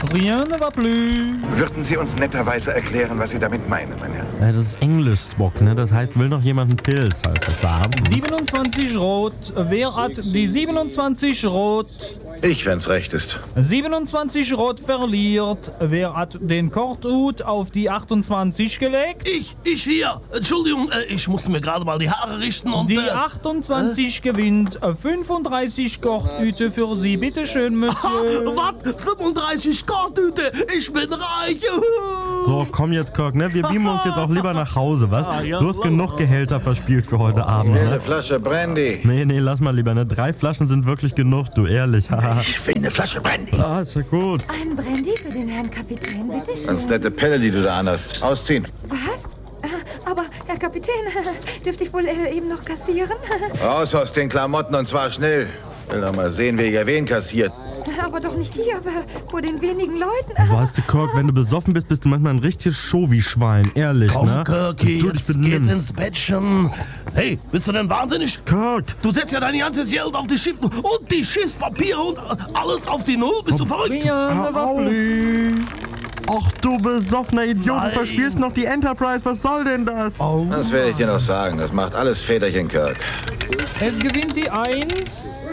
Rien ne va plus. Würden Sie uns netterweise erklären, was Sie damit meinen, mein Herr? Ja, das ist Englisch, Spock, ne? Das heißt, will noch jemand einen Pilz, heißt das da. 27 rot. Wer hat die 27 rot? Ich, wenn's recht ist. 27 rot verliert. Wer hat den Korthut auf die 28 gelegt? Ich hier. Entschuldigung, ich muss mir gerade mal die Haare richten und... Die 28 gewinnt. 35 Korthüte für Sie. Bitte schön, Monsieur. Was? 35 Korthüte? Ich bin reich. Juhu. So, komm jetzt, Kirk, ne? Wir beamen uns jetzt auch lieber nach Hause, was? ja, Du hast genug Gehälter verspielt für heute Abend, Eine ne? Flasche Brandy. Nee, lass mal lieber, ne? 3 Flaschen sind wirklich genug, du, ehrlich. Haha. Ich will eine Flasche Brandy. Ah, ist ja gut. Ein Brandy für den Herrn Kapitän, bitteschön. Ganz nette Pelle, die du da anhast. Ausziehen. Was? Aber, Herr Kapitän, dürfte ich wohl eben noch kassieren? Raus aus den Klamotten und zwar schnell. Will doch mal sehen, wer wen kassiert. Aber doch nicht hier, vor den wenigen Leuten. Weißt du, Kirk, wenn du besoffen bist, bist du manchmal ein richtiges Show-wie-Schwein, ehrlich, Komm, ne? Kirky, Du dich jetzt geht's benimmst. ins Bettchen. Hey, bist du denn wahnsinnig? Kirk! Du setzt ja dein ganzes Geld auf die Schiff und die Schiffspapiere und alles auf die Null. Bist du verrückt? Rien ne va auf. plus. Ach du besoffener Idiot, Nein. du verspielst noch die Enterprise, was soll denn das? Das werde ich dir noch sagen. Das macht alles Väterchen, Kirk. Es gewinnt die 1.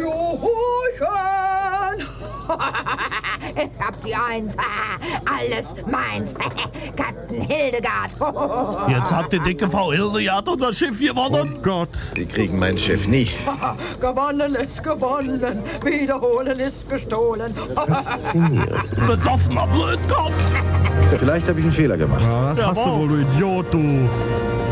Ich hab die Eins. Alles meins. Captain Hildegard. Jetzt hat die dicke Frau Hildegard unser Schiff gewonnen. Oh Gott. Die kriegen mein Schiff nie. Gewonnen ist gewonnen, wiederholen ist gestohlen. Besoffener Blödkopf. Vielleicht habe ich einen Fehler gemacht. Ja, das hast du Jawohl. wohl, du Idiot, du.